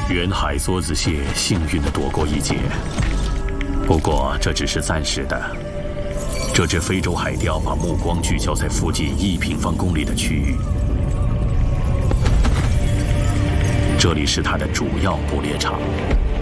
远海梭子蟹幸运地躲过一劫，不过这只是暂时的。这只非洲海雕把目光聚焦在附近1平方公里的区域，这里是它的主要捕猎场。